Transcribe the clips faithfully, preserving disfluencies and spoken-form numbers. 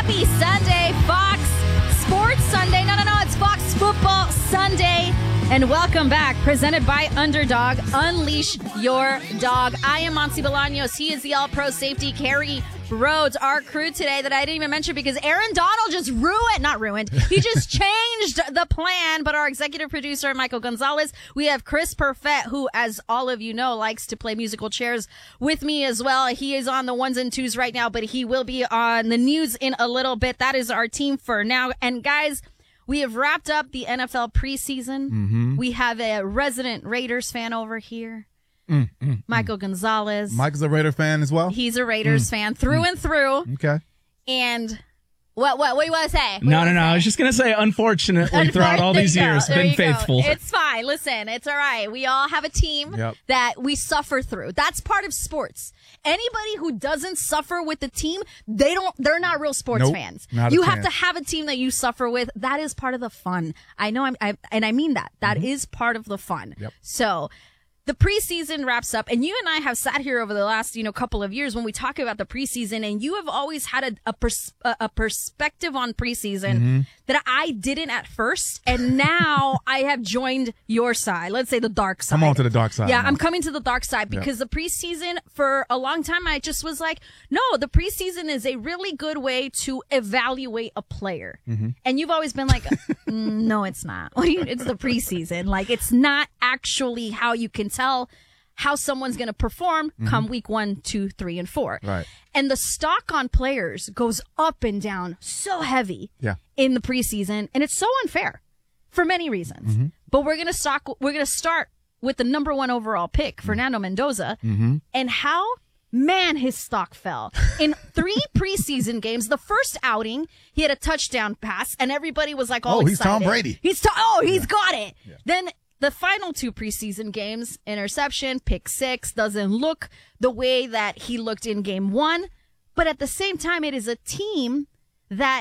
Happy Sunday, Fox Sports Sunday. No, no, no, it's Fox Football Sunday. And welcome back, presented by Underdog. Unleash your dog. I am Monty Bolaños. He is the All-Pro safety, Kerry Rhodes. Our crew today that I didn't even mention because Aaron Donald just ruined, not ruined, he just changed the plan. But our executive producer, Michael Gonzalez, we have Chris Perfett, who, as all of you know, likes to play musical chairs with me as well. He is on the ones and twos right now, but he will be on the news in a little bit. That is our team for now. And guys, we have wrapped up the N F L preseason. Mm-hmm. We have a resident Raiders fan over here. Mm, mm, Michael mm. Gonzalez. Mike's a Raider fan as well? He's a Raiders mm. fan through mm. and through. Okay. And what what what do you want to say? What No, no, no. Say? I was just going to say, unfortunately, throughout all these years, been faithful. Go. It's fine. Listen, it's all right. We all have a team yep. that we suffer through. That's part of sports. Anybody who doesn't suffer with the team, they don't, they're not real sports nope, fans. Not you a have chance. to have a team that you suffer with. That is part of the fun. I know I'm, I, and I mean that. That mm-hmm. is part of the fun. Yep. So, the preseason wraps up, and you and I have sat here over the last, you know, couple of years when we talk about the preseason, and you have always had a a, pers- a perspective on preseason mm-hmm. that I didn't at first, and now I have joined your side. Let's say the dark side. Come on to the dark side. Yeah, now. I'm coming to the dark side because yep. the preseason, for a long time, I just was like, no, the preseason is a really good way to evaluate a player. Mm-hmm. And you've always been like, mm, no, it's not. What do you, it's the preseason. Like, it's not actually how you can tell how someone's going to perform mm-hmm. come week one, two, three, and four. Right. And the stock on players goes up and down so heavy yeah. in the preseason, and it's so unfair for many reasons. Mm-hmm. But we're going to stock. We're going to start with the number one overall pick, Fernando Mendoza, mm-hmm. and how, man, his stock fell in three preseason games. The first outing, he had a touchdown pass, and everybody was like, "Oh, he's excited. Tom Brady. He's to- oh, he's yeah. got it." Yeah. Then the final two preseason games, interception, pick six, doesn't look the way that he looked in game one. But at the same time, it is a team that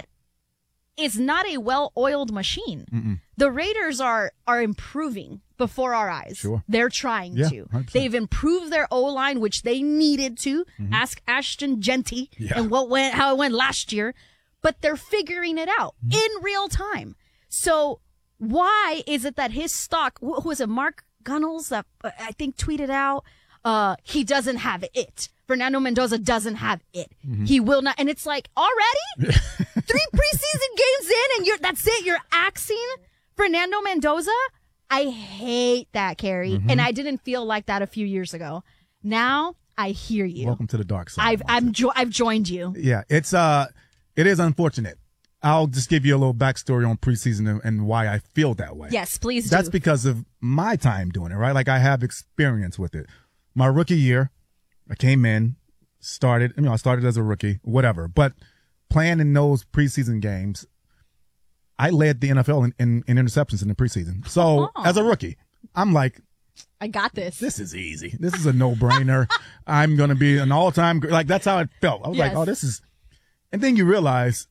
is not a well-oiled machine. Mm-mm. The Raiders are are improving before our eyes. Sure. They're trying yeah, to. one hundred percent. They've improved their O-line, which they needed to. Mm-hmm. Ask Ashton Genty yeah. and what went, how it went last year. But they're figuring it out mm-hmm. in real time. So why is it that his stock, who was it, Mark Gunnels, that uh, I think tweeted out, uh, he doesn't have it. Fernando Mendoza doesn't have it. Mm-hmm. He will not. And it's like, already? Three preseason games in and you're that's it. You're axing Fernando Mendoza? I hate that, Kerry. Mm-hmm. And I didn't feel like that a few years ago. Now I hear you. Welcome to the dark side. I've I'm jo- I've joined you. Yeah, it's uh, it is unfortunate. I'll just give you a little backstory on preseason and, and why I feel that way. Yes, please do. That's because of my time doing it, right? Like I have experience with it. My rookie year, I came in, started, you know, I started as a rookie, whatever. But playing in those preseason games, I led the N F L in, in, in interceptions in the preseason. So oh. as a rookie, I'm like, I got this. This is easy. This is a no-brainer. I'm going to be an all-time, like that's how it felt. I was yes. like, oh, this is, and then you realize,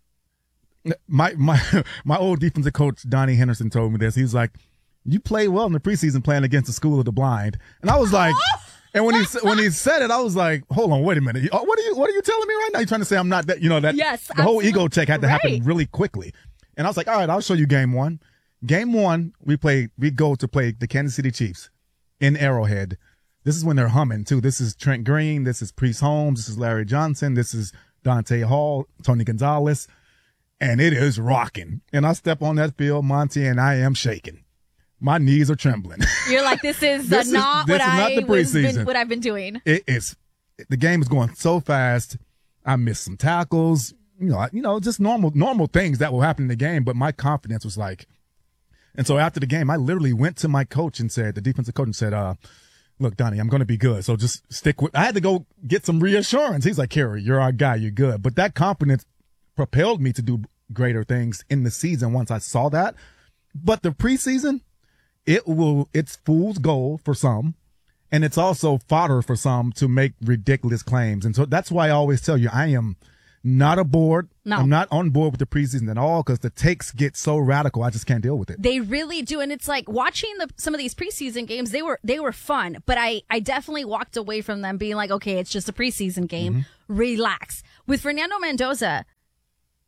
My my my old defensive coach Donnie Henderson told me this. He was like, "You play well in the preseason playing against the School of the Blind," and I was like, and when he when he said it, I was like, "Hold on, wait a minute. What are you what are you telling me right now? You trying to say I'm not that? You know that? Yes, the whole absolutely. ego check had to right. happen really quickly." And I was like, "All right, I'll show you game one. Game one, we play. We go to play the Kansas City Chiefs in Arrowhead. This is when they're humming too. This is Trent Green. This is Priest Holmes. This is Larry Johnson. This is Dante Hall, Tony Gonzalez." And it is rocking. And I step on that field, Monty, and I am shaking. My knees are trembling. You're like, this is This uh, is- not this what is I not the was been, preseason. what I've been doing. It is, the game is going so fast. I missed some tackles, you know, I- you know, just normal, normal things that will happen in the game. But my confidence was like, and so after the game, I literally went to my coach and said, the defensive coach and said, uh, look, Donnie, I'm going to be good. So just stick with, I had to go get some reassurance. He's like, Kerry, you're our guy. You're good. But that confidence propelled me to do greater things in the season once I saw that. But the preseason, it will, it's fool's gold for some. And it's also fodder for some to make ridiculous claims. And so that's why I always tell you, I am not aboard. No. I'm not on board with the preseason at all because the takes get so radical. I just can't deal with it. They really do. And it's like watching the, some of these preseason games, they were, they were fun, but I, I definitely walked away from them being like, okay, it's just a preseason game. Mm-hmm. Relax. With Fernando Mendoza,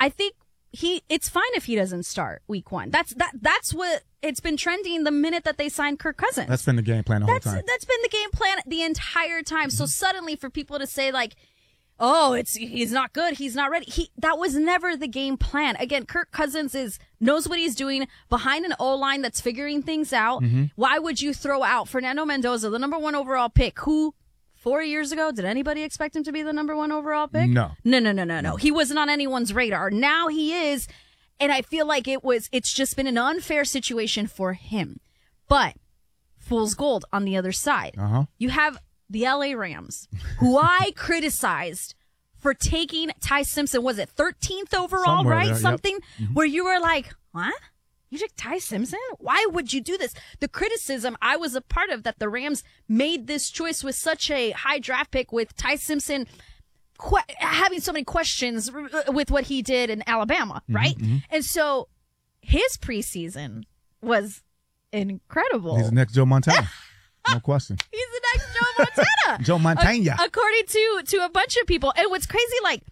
I think he, it's fine if he doesn't start week one. That's, that, that's what it's been trending the minute that they signed Kirk Cousins. That's been the game plan the that's, whole time. That's been the game plan the entire time. Mm-hmm. So suddenly for people to say like, oh, it's, he's not good, he's not ready. He, that was never the game plan. Again, Kirk Cousins is, knows what he's doing behind an O-line that's figuring things out. Mm-hmm. Why would you throw out Fernando Mendoza, the number one overall pick, who four years ago, did anybody expect him to be the number one overall pick? No. No, no, no, no, no. He wasn't on anyone's radar. Now he is. And I feel like it was, it's just been an unfair situation for him. But fool's gold on the other side. Uh-huh. You have the L A Rams, who I criticized for taking Ty Simpson. Was it thirteenth overall, Somewhere right? there, yep. Something Mm-hmm. where you were like, what? You took Ty Simpson? Why would you do this? The criticism I was a part of that the Rams made this choice with such a high draft pick with Ty Simpson que- having so many questions with what he did in Alabama, right? Mm-hmm. And so his preseason was incredible. He's the next Joe Montana. No question. He's the next Joe Montana. Joe Montana. A- according to, to a bunch of people. And what's crazy, like,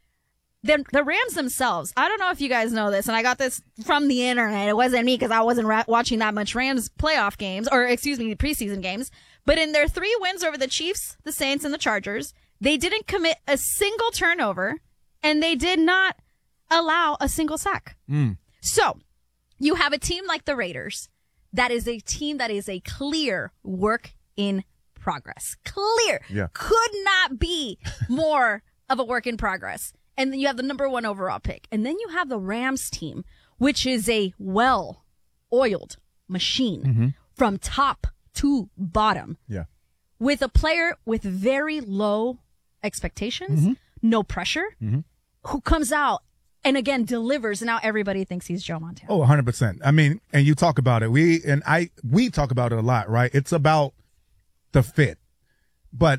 the, the Rams themselves, I don't know if you guys know this, and I got this from the internet. It wasn't me because I wasn't ra- watching that much Rams playoff games, or excuse me, preseason games. But in their three wins over the Chiefs, the Saints, and the Chargers, they didn't commit a single turnover, and they did not allow a single sack. Mm. So you have a team like the Raiders that is a team that is a clear work in progress. Clear. Yeah. Could not be more of a work in progress. And then you have the number one overall pick. And then you have the Rams team, which is a well-oiled machine Mm-hmm. from top to bottom, Yeah. with a player with very low expectations, Mm-hmm. no pressure, Mm-hmm. who comes out and again delivers. And now everybody thinks he's Joe Montana. Oh, one hundred percent. I mean, and you talk about it. We and I we talk about it a lot, right? It's about the fit. But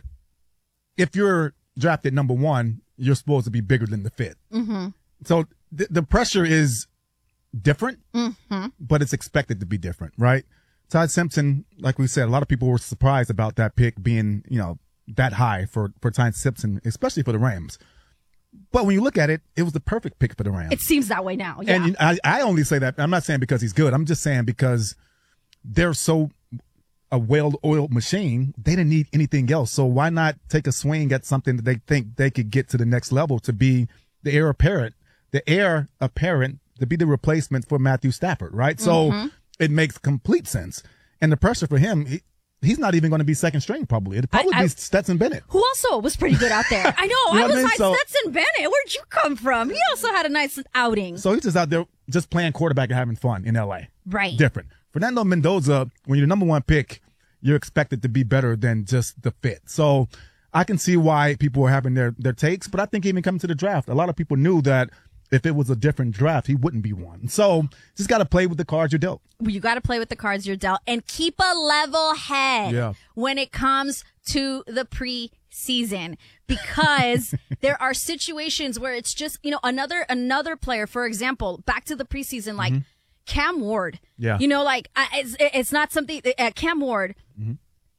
if you're drafted number one, you're supposed to be bigger than the fit. Mm-hmm. So th- the pressure is different, Mm-hmm. but it's expected to be different, right? Ty Simpson, like we said, a lot of people were surprised about that pick being, you know, that high for, for Ty Simpson, especially for the Rams. But when you look at it, it was the perfect pick for the Rams. It seems that way now. Yeah. And I, I only say that, I'm not saying because he's good. I'm just saying because they're so a well-oiled machine, they didn't need anything else. So why not take a swing at something that they think they could get to the next level to be the heir apparent, the heir apparent to be the replacement for Matthew Stafford, right? So Mm-hmm. it makes complete sense. And the pressure for him, he, he's not even going to be second string probably. It'd probably I- I- be Stetson Bennett. Who also was pretty good out there. I know. You know I what was I mean? like, So- Stetson Bennett, where'd you come from? He also had a nice outing. So he's just out there just playing quarterback and having fun in L A. Right. Different. Fernando Mendoza, when you're the number one pick, you're expected to be better than just the fit. So I can see why people were having their, their takes, but I think even coming to the draft, a lot of people knew that if it was a different draft, he wouldn't be one. So just got to play with the cards you're dealt. You got to play with the cards you're dealt and keep a level head Yeah. when it comes to the preseason, because there are situations where it's just, you know, another, another player, for example, back to the preseason, like Cam Ward, Yeah. you know, like I, it's, it's not something uh, Cam Ward. Mm-hmm.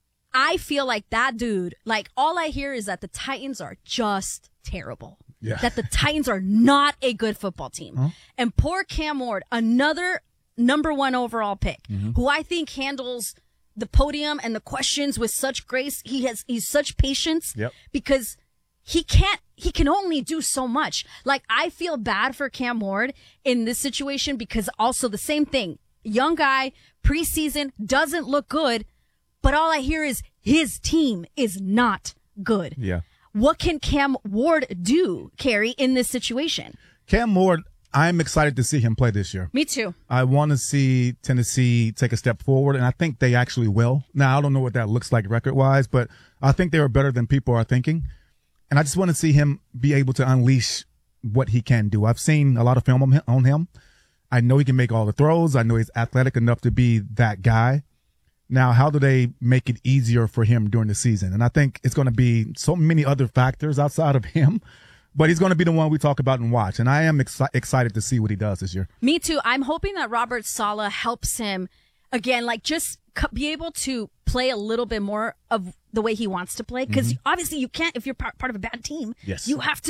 I feel like that dude, like all I hear is that the Titans are just terrible. Yeah. That the Titans are not a good football team. Huh? And poor Cam Ward, another number one overall pick, Mm-hmm. who I think handles the podium and the questions with such grace. He has, he's such patience Yep. because he can't, he can only do so much. Like, I feel bad for Cam Ward in this situation because also the same thing. Young guy, preseason, doesn't look good, but all I hear is his team is not good. Yeah. What can Cam Ward do, Carrie, in this situation? Cam Ward, I'm excited to see him play this year. Me too. I want to see Tennessee take a step forward, and I think they actually will. Now, I don't know what that looks like record-wise, but I think they are better than people are thinking. And I just want to see him be able to unleash what he can do. I've seen a lot of film on him- on him. I know he can make all the throws. I know he's athletic enough to be that guy. Now, how do they make it easier for him during the season? And I think it's going to be so many other factors outside of him, but he's going to be the one we talk about and watch. And I am exci- excited to see what he does this year. Me too. I'm hoping that Robert Saleh helps him again, like just c- be able to play a little bit more of the way he wants to play. Because obviously you can't, if you're part, part of a bad team, Yes. you have to,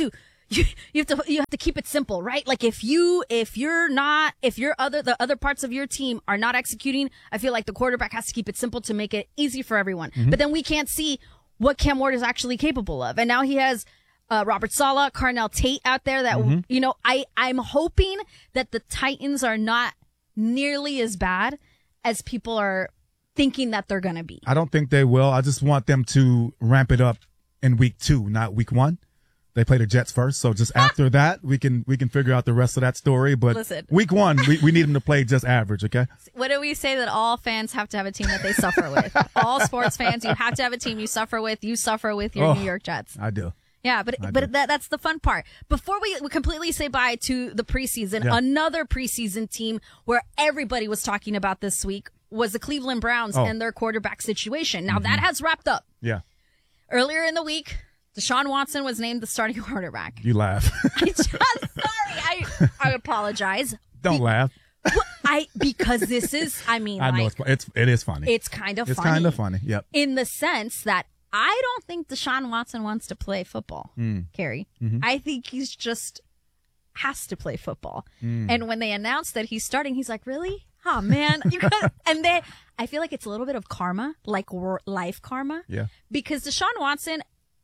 you, you have to you have to keep it simple, right? Like if you if you're not if your other the other parts of your team are not executing, I feel like the quarterback has to keep it simple to make it easy for everyone. Mm-hmm. But then we can't see what Cam Ward is actually capable of, and now he has uh, Robert Saleh, Carnell Tate out there. That mm-hmm. you know, I I'm hoping that the Titans are not nearly as bad as people are thinking that they're going to be. I don't think they will. I just want them to ramp it up in week two, not week one. They play the Jets first, so just after that, we can we can figure out the rest of that story. But Listen. week one, we, we need them to play just average, okay? What do we say that all fans have to have a team that they suffer with? All sports fans, you have to have a team you suffer with. You suffer with your oh, New York Jets. I do. Yeah, but I but do. that, that's the fun part. Before we, we completely say bye to the preseason, Yeah. another preseason team where everybody was talking about this week was the Cleveland Browns Oh. and their quarterback situation. Now, mm-hmm. that has wrapped up. Yeah. Earlier in the week, Deshaun Watson was named the starting quarterback. You laugh. I just, sorry, I I apologize. Don't Be- laugh. I because this is, I mean, I know like, it's, it's it is funny. it's kind of it's funny. kind of funny. Yep. In the sense that I don't think Deshaun Watson wants to play football, mm. Carrie. Mm-hmm. I think he's just has to play football. Mm. And when they announced that he's starting, he's like, really? Oh, man. You got and they, I feel like it's a little bit of karma, like life karma. Yeah. Because Deshaun Watson,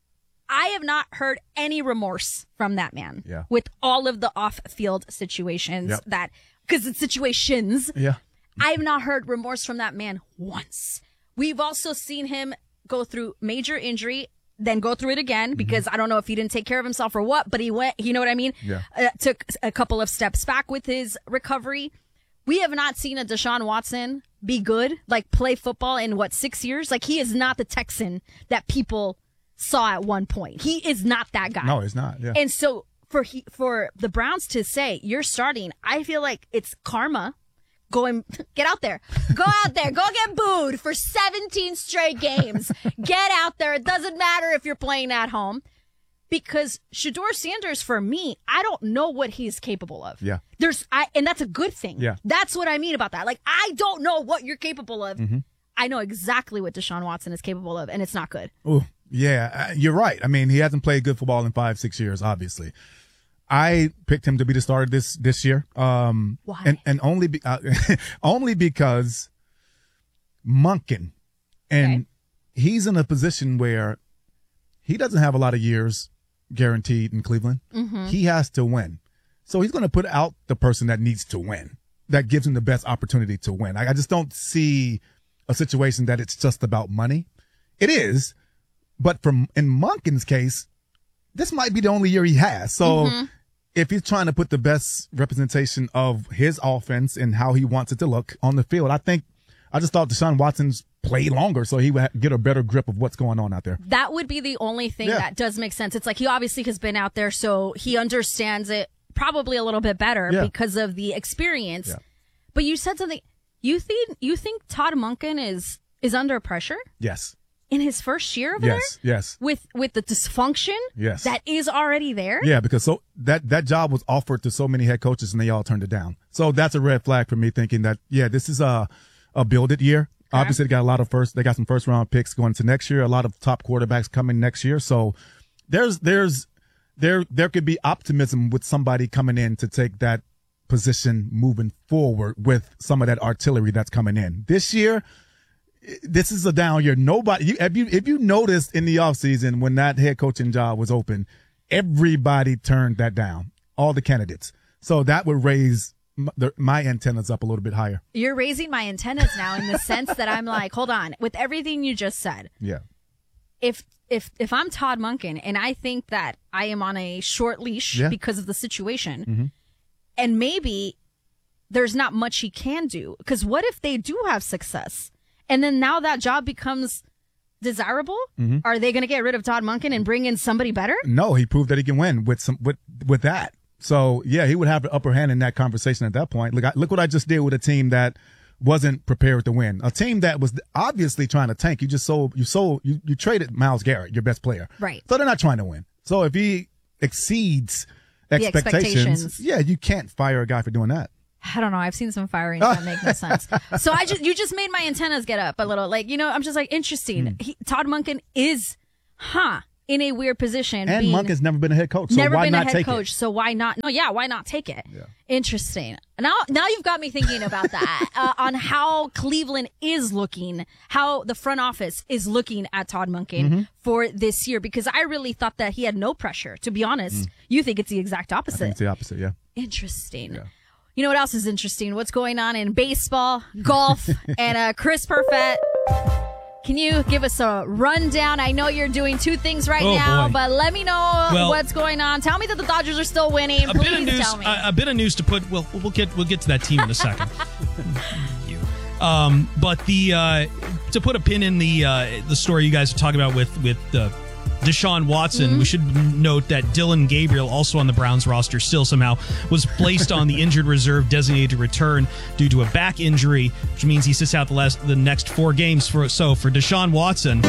I have not heard any remorse from that man. Yeah. With all of the off-field situations Yep. that, because it's situations. Yeah. I have not heard remorse from that man once. We've also seen him go through major injury, then go through it again because mm-hmm. I don't know if he didn't take care of himself or what, but he went, you know what I mean? Yeah. Uh, took a couple of steps back with his recovery. We have not seen a Deshaun Watson be good, like play football in what, six years? Like he is not the Texan that people saw at one point. He is not that guy. No, he's not. Yeah. And so for he, for the Browns to say you're starting, I feel like it's karma. Going, get out there. Go out there. Go get booed for seventeen straight games. Get out there. It doesn't matter if you're playing at home. Because Shedeur Sanders, for me, I don't know what he's capable of. Yeah. There's, I, and that's a good thing. Yeah. That's what I mean about that. Like, I don't know what you're capable of. Mm-hmm. I know exactly what Deshaun Watson is capable of, and it's not good. Oh, yeah. Uh, you're right. I mean, he hasn't played good football in five, six years, obviously. I picked him to be the starter this this year. Um, Why? And, and only be, uh, only because Monken, and Okay. he's in a position where he doesn't have a lot of years guaranteed in Cleveland. Mm-hmm. He has to win. So he's going to put out the person that needs to win, that gives him the best opportunity to win. I, I just don't see a situation that it's just about money. It is, but from in Monken's case, this might be the only year he has. So Mm-hmm. if he's trying to put the best representation of his offense and how he wants it to look on the field, I think I just thought Deshaun Watson's play longer so he would get a better grip of what's going on out there. That would be the only thing Yeah. that does make sense. It's like he obviously has been out there, so he understands it probably a little bit better Yeah. because of the experience. Yeah. But you said something. You think you think Todd Monken is is under pressure Yes. in his first year over Yes. there Yes. with with the dysfunction Yes. that is already there? Yeah, because so that, that job was offered to so many head coaches and they all turned it down. So that's a red flag for me thinking that, yeah, this is a, a build it year. Okay. Obviously they got a lot of first, they got some first round picks going to next year, a lot of top quarterbacks coming next year. So there's, there's, there, there could be optimism with somebody coming in to take that position moving forward with some of that artillery that's coming in this year. This is a down year. Nobody, you, if you, if you noticed in the offseason when that head coaching job was open, everybody turned that down, all the candidates. So that would raise m- the, my antennas up a little bit higher. You're raising my antennas now in the sense that I'm like, hold on, with everything you just said. Yeah. If if if I'm Todd Monken and I think that I am on a short leash Yeah. because of the situation, Mm-hmm. and maybe there's not much he can do, because what if they do have success and then now that job becomes desirable? Mm-hmm. Are they going to get rid of Todd Monken and bring in somebody better? No, he proved that he can win with some, with, with that. So yeah, he would have the upper hand in that conversation at that point. Look, I, look what I just did with a team that wasn't prepared to win. A team that was obviously trying to tank. You just sold, you sold, you, you traded Myles Garrett, your best player. Right. So they're not trying to win. So if he exceeds The expectations, expectations. yeah, you can't fire a guy for doing that. I don't know. I've seen some firings that make no sense. So I just, you just made my antennas get up a little. Like, you know, I'm just like, interesting. Mm. He, Todd Monken is, huh? in a weird position. And being, Monk has never been a head coach, so never why been not a head take coach, it? so why not? No, yeah, why not take it? Yeah. Interesting. Now, now you've got me thinking about that uh, on how Cleveland is looking, how the front office is looking at Todd Monken Mm-hmm. for this year, because I really thought that he had no pressure. To be honest, Mm. you think it's the exact I opposite. think it's the opposite, yeah. Interesting. Yeah. You know what else is interesting? What's going on in baseball, golf, and uh, Chris Perfett. Can you give us a rundown? I know you're doing two things right Oh, now, boy. but let me know Well, what's going on. Tell me that the Dodgers are still winning. A Please bit of news. tell me. A, a bit of news to put. Well, we'll get we'll get to that team in a second. you. Um, but the uh, to put a pin in the uh, the story you guys are talking about with with uh, Deshaun Watson, Mm-hmm. we should note that Dylan Gabriel, also on the Browns roster, still somehow was placed on the injured reserve designated to return due to a back injury, which means he sits out the last the next four games. For so for Deshaun Watson.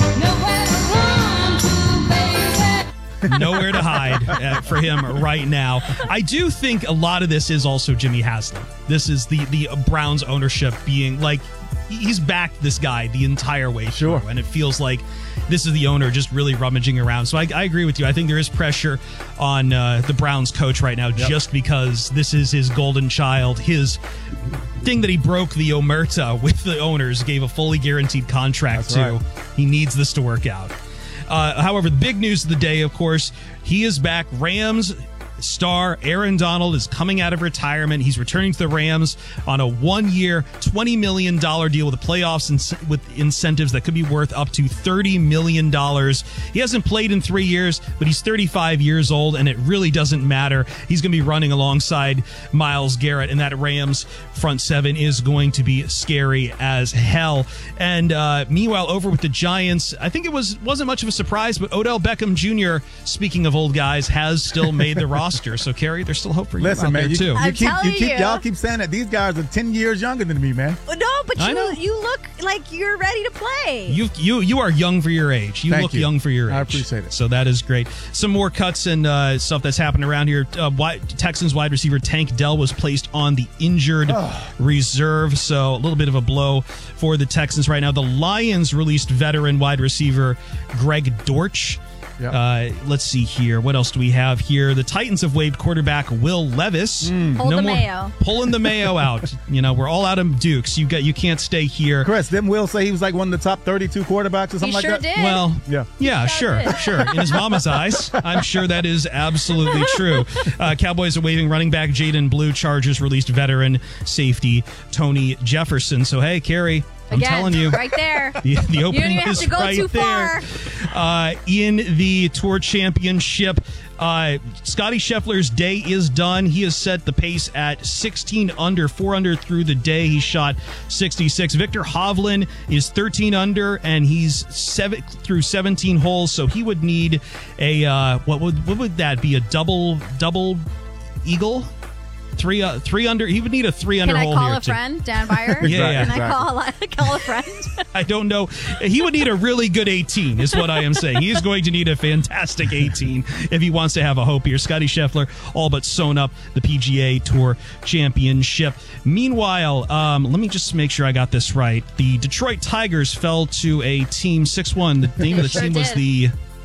Nowhere to hide uh, for him right now. I do think a lot of this is also Jimmy Haslam. This is the the Browns ownership being like, he's backed this guy the entire way through, Sure. and it feels like this is the owner just really rummaging around. So I, I agree with you. I think there is pressure on uh, the Browns coach right now, Yep. just because this is his golden child, his thing that he broke the omerta with the owners, gave a fully guaranteed contract That's to. right. He needs this to work out. Uh, however, the big news of the day, of course, he is back. Rams star Aaron Donald is coming out of retirement. He's returning to the Rams on a one-year, twenty million dollars deal with the playoffs and with incentives that could be worth up to thirty million dollars. He hasn't played in three years, but he's thirty-five years old, and it really doesn't matter. He's going to be running alongside Myles Garrett, and that Rams front seven is going to be scary as hell. And uh, meanwhile, over with the Giants, I think it was, wasn't much of a surprise, but Odell Beckham Junior, speaking of old guys, has still made the roster. So, Carrie, there's still hope for you Listen, out man, there, you, too. you I'm keep, telling you keep, you. y'all keep saying that these guys are ten years younger than me, man. No, but I know. you you look like you're ready to play. You you you are young for your age. You Thank look you. young for your age. I appreciate it. So that is great. Some more cuts and uh, stuff that's happening around here. Uh, wide, Texans wide receiver Tank Dell was placed on the injured reserve. So a little bit of a blow for the Texans right now. The Lions released veteran wide receiver Greg Dortch. Yep. Uh, let's see here. What else do we have here? The Titans have waived quarterback Will Levis. Pull the more Mayo. Pulling the Mayo out. You know, we're all out of Dukes. You got you can't stay here. Chris, didn't Will say he was like one of the top thirty-two quarterbacks or something He like sure that? did. Well, Yeah. yeah, sure sure, did. sure. In his mama's eyes, I'm sure that is absolutely true. Uh, Cowboys are waving running back Jaden Blue. Chargers released veteran safety Tony Jefferson. So, hey, Carrie, I'm Again, telling you. right there. The, the opening even have was to go right too there. Uh, in the Tour Championship, uh, Scotty Scheffler's day is done. He has set the pace at sixteen under, four under through the day. He shot sixty-six. Victor Hovland is thirteen under, and he's seven through seventeen holes. So he would need a uh, what would what would that be? A double double eagle. Three, uh, three under. He would need a three under Can I hole call here a to- friend, Dan Byer? Yeah, yeah. Can I call a, call a friend? I don't know. He would need a really good eighteen, is what I am saying. He is going to need a fantastic eighteen if he wants to have a hope here. Scotty Scheffler all but sewn up the P G A Tour Championship. Meanwhile, um, let me just make sure I got this right. The Detroit Tigers fell to a team six one. The name of the Sure team was did. the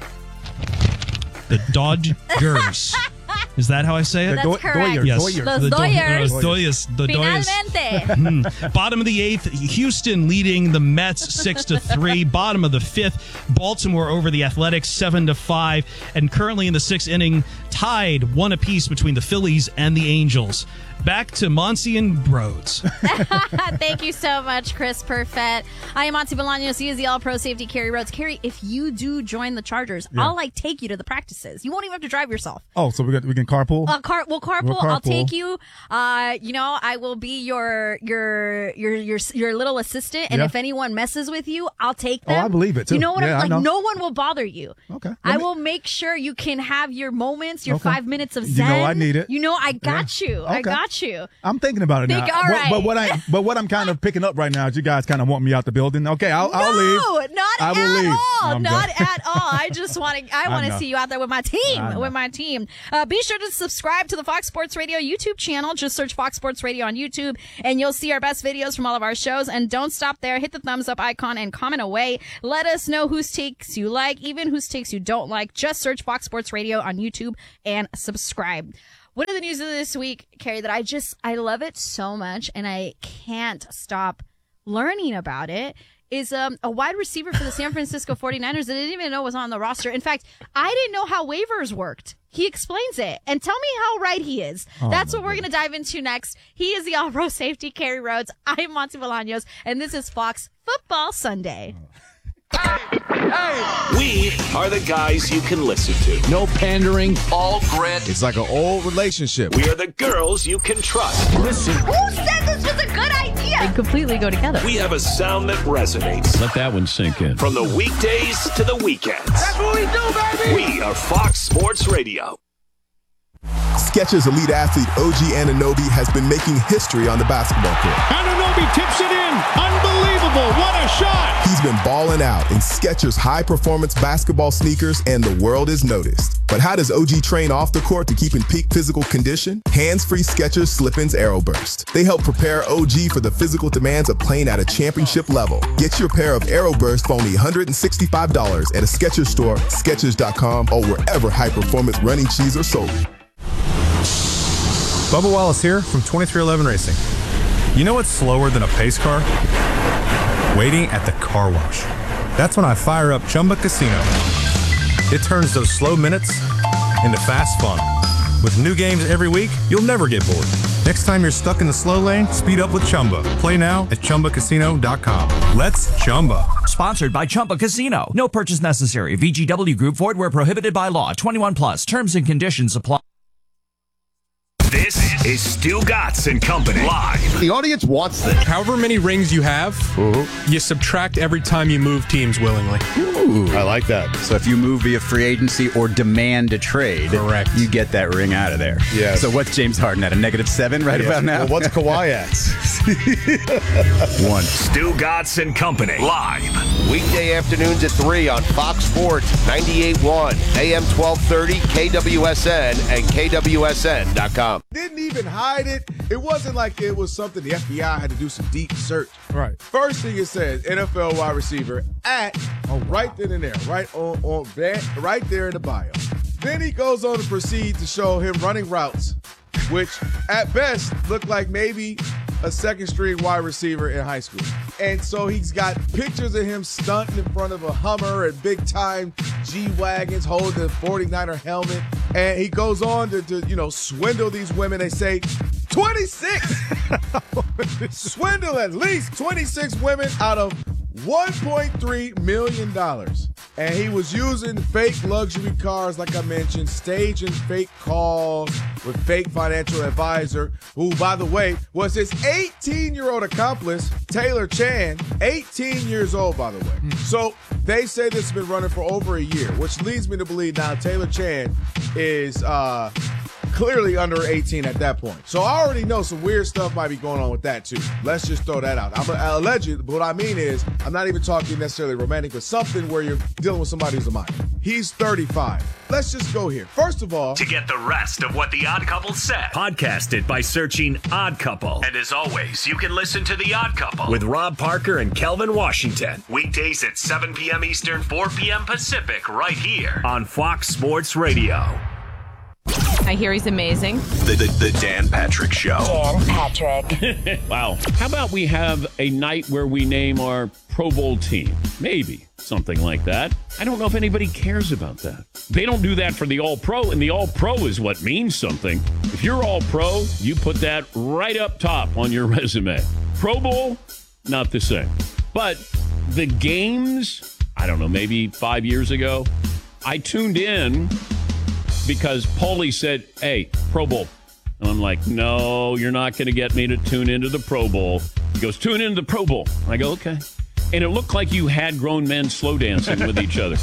the Dodgers. Is that how I say it? That's Do- correct. Doyers, Yes. Doyers. Los The Do- Doyers. uh, Doyers. The Doyers. Finalmente. Hmm. Bottom of the eighth, Houston leading the Mets six to three. Bottom of the fifth, Baltimore over the Athletics seven to five, and currently in the sixth inning, tied one apiece between the Phillies and the Angels. Back to Monty and Rhodes. Thank you so much, Chris Perfett. I am Monty Bolaños. He is the All-Pro Safety, Carrie Rhodes. Carrie, if you do join the Chargers, Yeah. I'll like take you to the practices. You won't even have to drive yourself. Oh, so we got we can carpool? Uh, car, we'll carpool. We'll I'll carpool. take you. Uh, you know, I will be your your your your your little assistant. And Yeah. if anyone messes with you, I'll take Oh, them. I believe it, too. You know what? Yeah, I I'm know. like, no one will bother you. Okay. I Let me- will make sure you can have your moments. relax, your Okay. five minutes of You zen. know I need it. You know I got Yeah. you. I Okay. got you. I'm thinking about it Think- now. all But- right. But, what I but what I'm kind of picking up right now is you guys kind of want me out the building. Okay, I'll, I'll leave. No, not I will at leave. all. No, I'm not joking. at all. I just want to. I want to know. see you out there with my team. I know. With my team. Uh, be sure to subscribe to the Fox Sports Radio YouTube channel. Just search Fox Sports Radio on YouTube, and you'll see our best videos from all of our shows. And don't stop there. Hit the thumbs up icon and comment away. Let us know whose takes you like, even whose takes you don't like. Just search Fox Sports Radio on YouTube and subscribe. One of the news of this week, Carrie, that I just I love it so much, and I can't stop learning about it, is um, a wide receiver for the San Francisco forty-niners that I didn't even know was on the roster. In fact, I didn't know how waivers worked. He explains it. And tell me how right he is. Oh, That's what we're going to dive into next. He is the all-pro safety, Kerry Rhodes. I'm Monty Bolaños, and this is Fox Football Sunday. We are the guys you can listen to. No pandering. All grit. It's like an old relationship. We are the girls you can trust. Listen. Who said this was a good idea? They completely go together. We have a sound that resonates. Let that one sink in. From the weekdays to the weekends. That's what we do, baby! We are Fox Sports Radio. Skechers elite athlete O G Anunoby has been making history on the basketball court. Anunoby tips it in. Unbelievable. What a shot. He's been balling out in Skechers high-performance basketball sneakers, and the world is noticed. But how does O G train off the court to keep in peak physical condition? Hands-free Skechers Slip-ins Aeroburst. They help prepare O G for the physical demands of playing at a championship level. Get your pair of Aeroburst for only one hundred sixty-five dollars at a Skechers store, Skechers dot com, or wherever high-performance running shoes are sold. Bubba Wallace here from twenty-three eleven Racing. You know what's slower than a pace car? Waiting at the car wash. That's when I fire up Chumba Casino. It turns those slow minutes into fast fun. With new games every week, you'll never get bored. Next time you're stuck in the slow lane, speed up with Chumba. Play now at Chumba Casino dot com. Let's Chumba. Sponsored by Chumba Casino. No purchase necessary. V G W Group. Void where prohibited by law. twenty-one plus. Terms and conditions apply. This is Stu Gatz and Company live. The audience wants this. However many rings you have, you subtract every time you move teams willingly. Ooh, I like that. So if you move via free agency or demand a trade, Correct. you get that ring out of there. Yes. So what's James Harden at? A negative seven right Yes. about now? Well, what's Kawhi at? One. Stu Gatz and Company live. Weekday afternoons at three on Fox Sports ninety-eight point one, A M twelve thirty, K W S N, and K W S N dot com. Didn't even hide it. It wasn't like it was something the F B I had to do some deep search. Right. First thing it says, N F L wide receiver at, oh, right then and there, right on, on right there in the bio. Then he goes on to proceed to show him running routes, which at best look like maybe a second string wide receiver in high school. And so he's got pictures of him stunting in front of a Hummer and big time G-Wagons holding the forty-niner helmet. And he goes on to, to you know, swindle these women. They say twenty-six. Swindle at least twenty-six women out of one point three million dollars. And he was using fake luxury cars, like I mentioned, staging fake calls with fake financial advisor, who, by the way, was his eighteen-year-old accomplice, Taylor Chan, eighteen years old, by the way. Mm. So they say this has been running for over a year, which leads me to believe now Taylor Chan is uh, clearly under eighteen at that point. So I already know some weird stuff might be going on with that, too. Let's just throw that out. I'm a, alleged, but what I mean is I'm not even talking necessarily romantic, but something where you're dealing with somebody who's a minor. He's thirty-five. Let's just go here. First of all, to get the rest of what The Odd Couple said, podcast it by searching Odd Couple. And as always, you can listen to The Odd Couple with Rob Parker and Kelvin Washington. Weekdays at seven p.m. Eastern, four p.m. Pacific, right here on Fox Sports Radio. I hear he's amazing. The, the, the Dan Patrick Show. Dan Patrick. Wow. How about we have a night where we name our Pro Bowl team? Maybe something like that. I don't know if anybody cares about that. They don't do that for the All-Pro, and the All-Pro is what means something. If you're All-Pro, you put that right up top on your resume. Pro Bowl, not the same. But the games, I don't know, maybe five years ago, I tuned in because Paulie said, hey, Pro Bowl. And I'm like, no, you're not going to get me to tune into the Pro Bowl. He goes, tune into the Pro Bowl. I go, okay. And it looked like you had grown men slow dancing with each other.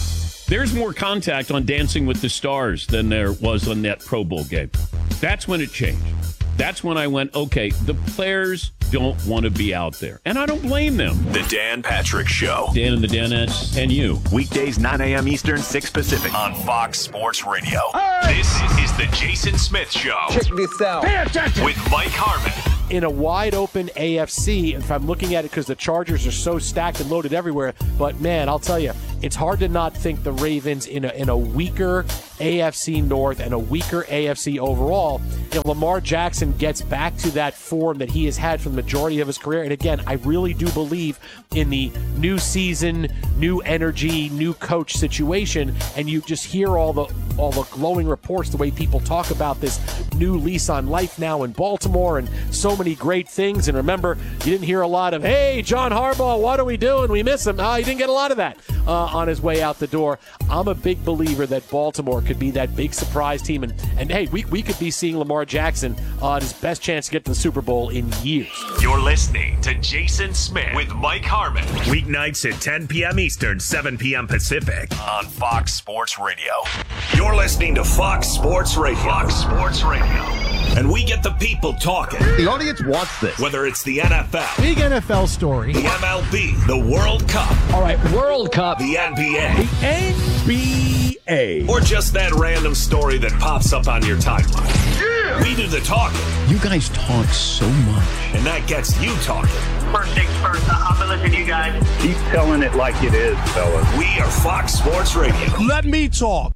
There's more contact on Dancing with the Stars than there was on that Pro Bowl game. That's when it changed. That's when I went, okay, the players don't want to be out there. And I don't blame them. The Dan Patrick Show. Dan and the Danettes and you. Weekdays, nine a.m. Eastern, six Pacific on Fox Sports Radio. Right. This is the Jason Smith Show. Check this out. Pay attention. With Mike Harmon. In a wide-open A F C, if I'm looking at it because the Chargers are so stacked and loaded everywhere, but, man, I'll tell you, it's hard to not think the Ravens in a, in a weaker A F C North and a weaker A F C overall, if Lamar Jackson gets back to that form that he has had for the majority of his career, and again, I really do believe in the new season, new energy, new coach situation, and you just hear all the all the glowing reports, the way people talk about this new lease on life now in Baltimore and so many great things. And remember, you didn't hear a lot of, hey, John Harbaugh, what are we doing? We miss him. Oh, you didn't get a lot of that uh, on his way out the door. I'm a big believer that Baltimore could be that big surprise team. And, and hey, we, we could be seeing Lamar Jackson on uh, his best chance to get to the Super Bowl in years. You're listening to Jason Smith with Mike Harmon. Weeknights at ten p.m. Eastern, seven p.m. Pacific on Fox Sports Radio. You're listening to Fox Sports Radio. Fox Sports Radio. And we get the people talking. The audience wants this. Whether it's the N F L. Big N F L story. The M L B. The World Cup. All right, World Cup. The N B A. The N B A. Or just that random story that pops up on your timeline. Yeah. We do the talking. You guys talk so much. And that gets you talking. First things first, I'm going to listen to you guys. Keep telling it like it is, fellas. We are Fox Sports Radio. Let me talk.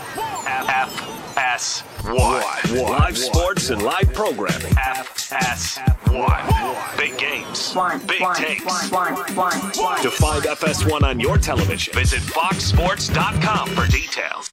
F S one. Live sports and live programming. F S one. Big games. Big takes. To find F S one on your television, visit fox sports dot com for details.